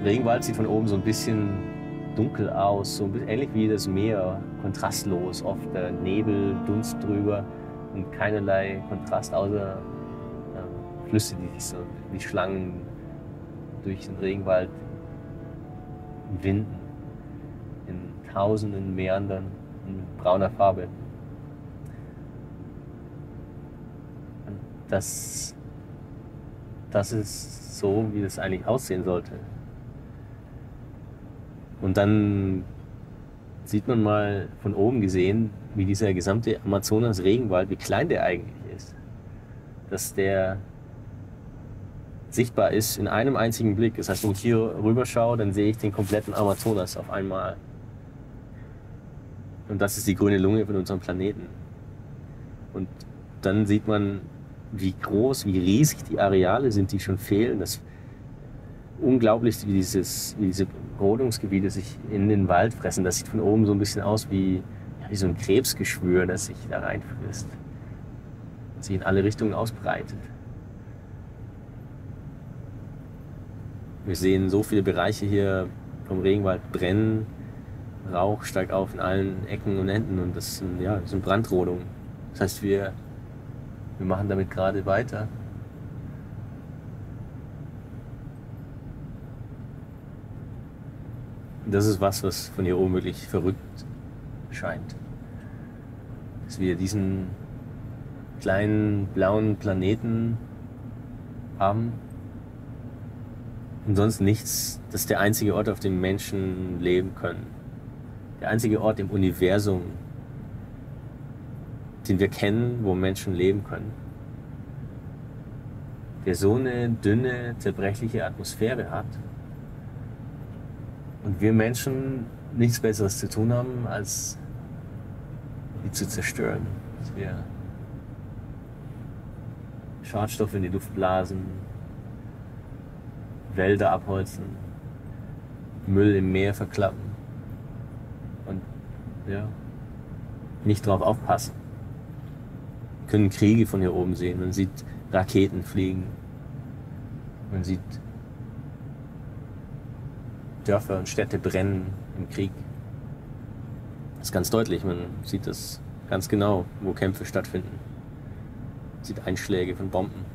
Regenwald sieht von oben so ein bisschen dunkel aus, so ein bisschen ähnlich wie das Meer, kontrastlos, oft Nebel, Dunst drüber und keinerlei Kontrast, außer Flüsse, die sich so wie Schlangen durch den Regenwald winden, in tausenden Meandern in brauner Farbe. Und das ist so, wie das eigentlich aussehen sollte. Und dann sieht man mal von oben gesehen, wie dieser gesamte Amazonas-Regenwald, wie klein der eigentlich ist. Dass der sichtbar ist in einem einzigen Blick. Das heißt, wenn ich hier rüber schaue, dann sehe ich den kompletten Amazonas auf einmal. Und das ist die grüne Lunge von unserem Planeten. Und dann sieht man, wie groß, wie riesig die Areale sind, die schon fehlen. Das Unglaublichste, wie diese Rodungsgebiete sich in den Wald fressen. Das sieht von oben so ein bisschen aus wie so ein Krebsgeschwür, das sich da reinfrisst. Das sich in alle Richtungen ausbreitet. Wir sehen so viele Bereiche hier vom Regenwald brennen. Rauch steigt auf in allen Ecken und Enden und das sind Brandrodungen. Das heißt, wir machen damit gerade weiter. Das ist was von hier oben wirklich verrückt scheint. Dass wir diesen kleinen blauen Planeten haben und sonst nichts. Das ist der einzige Ort, auf dem Menschen leben können. Der einzige Ort im Universum, den wir kennen, wo Menschen leben können. Der so eine dünne, zerbrechliche Atmosphäre hat. Und wir Menschen nichts Besseres zu tun haben, als die zu zerstören. Dass wir Schadstoffe in die Luft blasen, Wälder abholzen, Müll im Meer verklappen und nicht drauf aufpassen. Wir können Kriege von hier oben sehen, man sieht Raketen fliegen, man sieht Dörfer und Städte brennen im Krieg. Das ist ganz deutlich, man sieht das ganz genau, wo Kämpfe stattfinden. Man sieht Einschläge von Bomben.